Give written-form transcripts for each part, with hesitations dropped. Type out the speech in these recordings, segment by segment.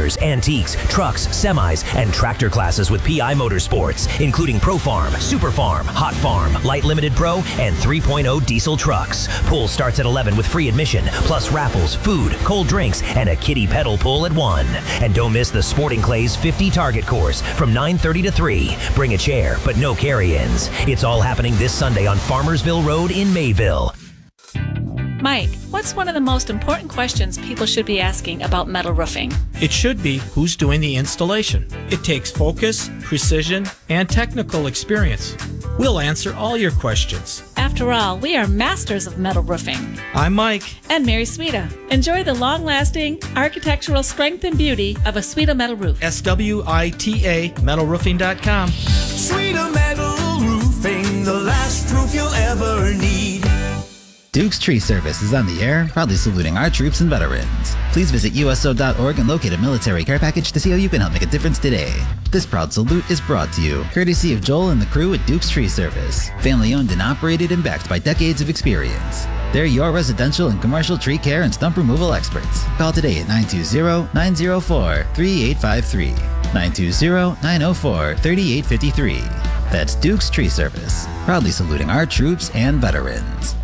scooters, antiques, trucks, semis, and tractor classes with PI Motorsports, including Pro Farm, Super Farm, Hot Farm, Light Limited Pro, and 3.0 diesel trucks. Pool starts at 11 with free admission, plus raffles, food, cold drinks, and a kiddie pedal pool at 1. And don't miss the Sporting Clays 50 target course from 9:30 to 3. Bring a chair, but no carry-ins. It's all happening this Sunday on Farmersville Road in Mayville. Mike, what's one of the most important questions people should be asking about metal roofing? It should be who's doing the installation. It takes focus, precision, and technical experience. We'll answer all your questions. After all, we are masters of metal roofing. I'm Mike. And Mary Sweda. Enjoy the long-lasting architectural strength and beauty of a Sweda metal roof. SWITA metalroofing.com. Sweda Metal Roofing, the last roof you'll ever need. Duke's Tree Service is on the air, proudly saluting our troops and veterans. Please visit USO.org and locate a military care package to see how you can help make a difference today. This proud salute is brought to you, courtesy of Joel and the crew at Duke's Tree Service. Family owned and operated and backed by decades of experience. They're your residential and commercial tree care and stump removal experts. Call today at 920-904-3853. 920-904-3853. That's Duke's Tree Service, proudly saluting our troops and veterans.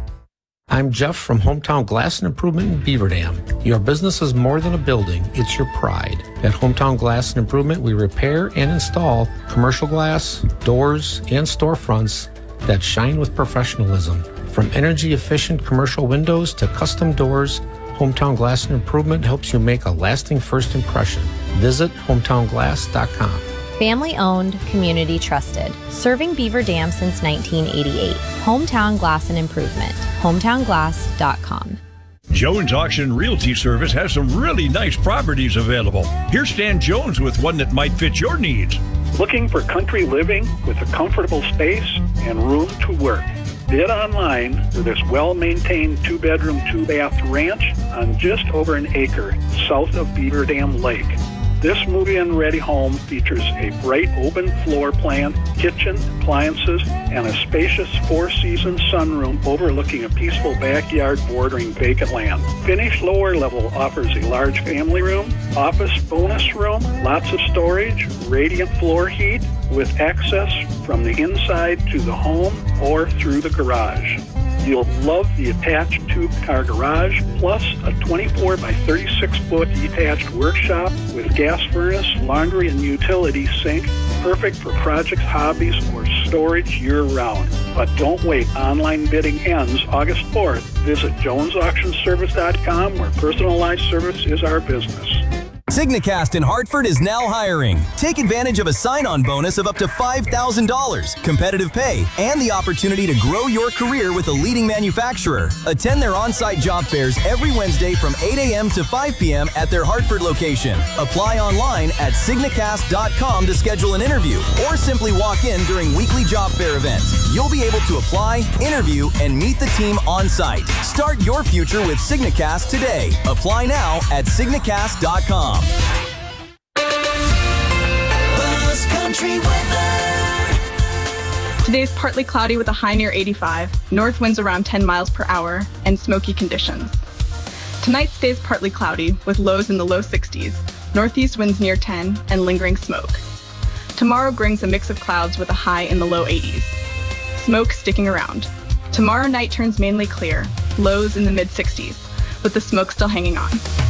I'm Jeff from Hometown Glass and Improvement in Beaver Dam. Your business is more than a building, it's your pride. At Hometown Glass and Improvement, we repair and install commercial glass, doors, and storefronts that shine with professionalism. From energy-efficient commercial windows to custom doors, Hometown Glass and Improvement helps you make a lasting first impression. Visit hometownglass.com. Family owned, community trusted. Serving Beaver Dam since 1988. Hometown Glass and Improvement. HometownGlass.com. Jones Auction Realty Service has some really nice properties available. Here's Stan Jones with one that might fit your needs. Looking for country living with a comfortable space and room to work? Bid online for this well-maintained 2-bedroom, 2-bath ranch on just over an acre south of Beaver Dam Lake. This move-in ready home features a bright open floor plan, kitchen, appliances, and a spacious 4-season sunroom overlooking a peaceful backyard bordering vacant land. Finished lower level offers a large family room, office bonus room, lots of storage, radiant floor heat, with access from the inside to the home or through the garage. You'll love the attached 2-car garage, plus a 24 by 36-foot detached workshop with gas furnace, laundry, and utility sink, perfect for projects, hobbies, or storage year-round. But don't wait. Online bidding ends August 4th. Visit jonesauctionservice.com, where personalized service is our business. Signacast in Hartford is now hiring. Take advantage of a sign-on bonus of up to $5,000, competitive pay, and the opportunity to grow your career with a leading manufacturer. Attend their on-site job fairs every Wednesday from 8 a.m. to 5 p.m. at their Hartford location. Apply online at signacast.com to schedule an interview, or simply walk in during weekly job fair events. You'll be able to apply, interview, and meet the team on-site. Start your future with Signacast today. Apply now at signacast.com. Country weather. Today's partly cloudy with a high near 85, north winds around 10 miles per hour, and smoky conditions. Tonight stays partly cloudy with lows in the low 60s, northeast winds near 10, and lingering smoke. Tomorrow brings a mix of clouds with a high in the low 80s. Smoke sticking around. Tomorrow night turns mainly clear, lows in the mid 60s, with the smoke still hanging on.